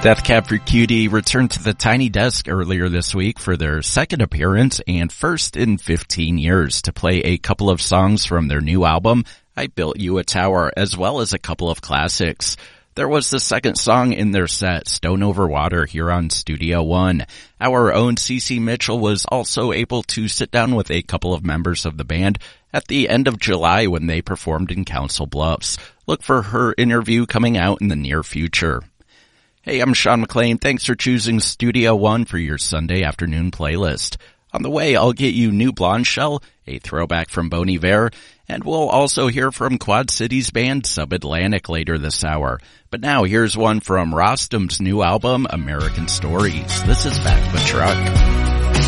Death Cab for Cutie returned to the Tiny Desk earlier this week for their second appearance and first in 15 years to play a couple of songs from their new album, I Built You a Tower, as well as a couple of classics. There was the second song in their set, Stone Over Water, here on Studio One. Our own CeCe Mitchell was also able to sit down with a couple of members of the band at the end of July when they performed in Council Bluffs. Look for her interview coming out in the near future. Hey, I'm Sean McLean. Thanks for choosing Studio One for your Sunday afternoon playlist. On the way, I'll get you New Blonde Shell, a throwback from Bon Iver, and we'll also hear from Quad Cities band Sub-Atlantic later this hour. But now, here's one from Rostam's new album, American Stories. This is Back of a Truck.